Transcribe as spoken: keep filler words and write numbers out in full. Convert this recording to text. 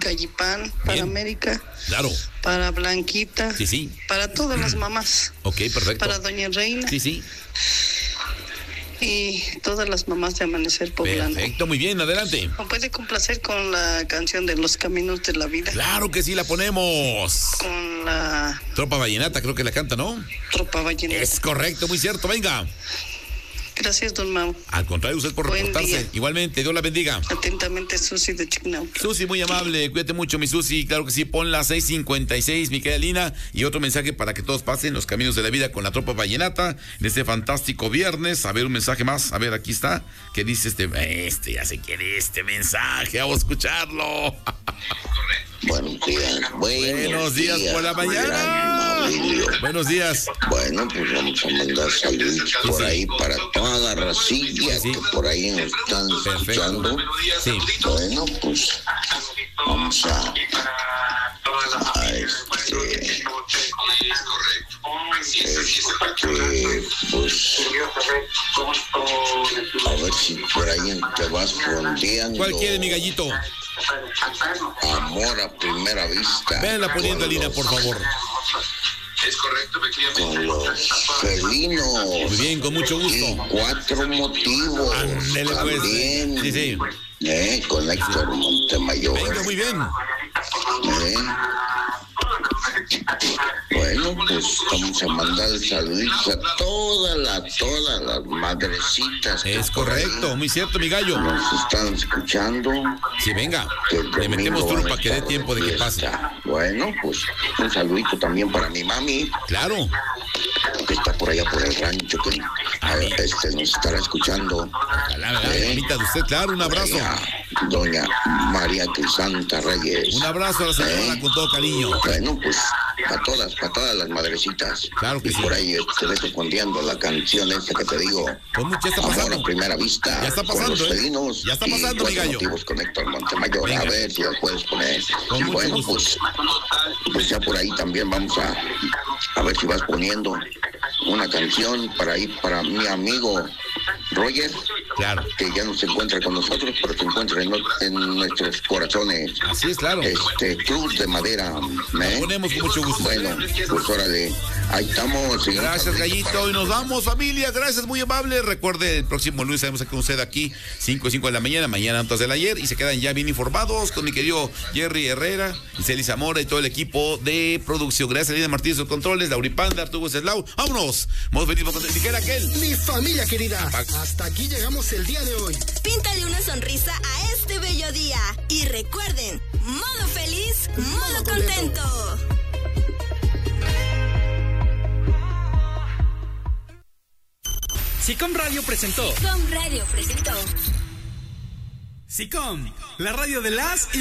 Gallipán, para Bien. América. Claro. Para Blanquita. Sí, sí. Para todas las mamás. Ok, perfecto. Para Doña Reina. Sí, sí. Y todas las mamás de Amanecer Poblano. Perfecto, muy bien, adelante. ¿Me puede complacer con la canción de Los Caminos de la Vida? Claro que sí, la ponemos. Con la Tropa Vallenata, creo que la canta, ¿no? Tropa Vallenata. Es correcto, muy cierto, venga. Gracias, don Mau. Al contrario, usted por Buen reportarse. día. Igualmente, Dios la bendiga. Atentamente, Susi de Chignau. Susi, muy amable, cuídate mucho, mi Susi. Claro que sí, pon la seis cincuenta y seis, mi querida Lina. Y otro mensaje para que todos pasen los caminos de la vida con la Tropa Vallenata en este fantástico viernes. A ver, un mensaje más. A ver, aquí está. ¿Qué dice este? Este, ya se quiere este mensaje. Vamos a escucharlo. Buenos días. Buenos, Buenos días, días por la mañana. Buenos días. Bueno, pues vamos a mandar saludos por sí. ahí para toda la racilla Sí. que por ahí nos están Perfecto. escuchando. Sí. Bueno, pues vamos a, a este, este, pues a ver si por ahí te vas fondeando. ¿Cuál quiere, mi gallito? Amor a primera vista. Venla poniendo, Con Lina, los- por favor. Es correcto, Con los felinos. Muy bien, con mucho gusto. Y cuatro motivos. Ándele, pues. También. Sí, sí. Eh, con Héctor Montemayor. Venga, muy bien. Eh. Bueno, pues vamos a mandar saludos a todas las, todas las madrecitas. que Es por correcto, ahí muy cierto, mi gallo. Nos están escuchando. Sí, venga. Que el Le metemos domingo turno van a para que dé estar tiempo de que pase. fiesta. Bueno, pues un saludito también para mi mami, Claro. que está por allá por el rancho, que eh, este, nos estará escuchando. Ojalá, ¿verdad? Eh. Mamita de usted, claro, un abrazo. Doña, doña María Crisanta Reyes. Un abrazo a la señora Eh. con todo cariño. Bueno, pues para todas, para todas las madrecitas. Claro que y sí. por ahí te ves respondiendo la canción esa que te digo. Pues mucho, ya está Amor pasando. a primera vista. Ya está pasando, con los ¿eh? felinos. Ya está y pasando, mi Cuatro gallo. motivos con Héctor Montemayor. Venga. A ver si las puedes poner. Con mucho bueno, gusto. pues, pues ya por ahí también vamos a, a ver si vas poniendo una canción para ir para mi amigo Roger, Claro. que ya no se encuentra con nosotros, pero se encuentra en, en nuestros corazones. Así es, claro. Este, Cruz de Madera. ¿eh? Ponemos con mucho gusto. Bueno, pues órale, ahí estamos. y un Gracias, saludito Gallito. para- Y nos vamos, familia. Gracias, muy amable. Recuerde, el próximo lunes sabemos que usted aquí, cinco y cinco de la mañana, mañana antes del ayer. Y se quedan ya bien informados con mi querido Jerry Herrera, Iseli Zamora y todo el equipo de producción. Gracias, Lina Martínez, sus controles, Lauripanda, Arturo Ceslau. ¡Vámonos! Vamos a venir con dijera aquel. Mi familia querida, hasta aquí llegamos el día de hoy. Píntale una sonrisa a este bello día. Y recuerden, modo feliz, modo contento. SICOM Radio presentó. SICOM Radio presentó. SICOM, la radio de las y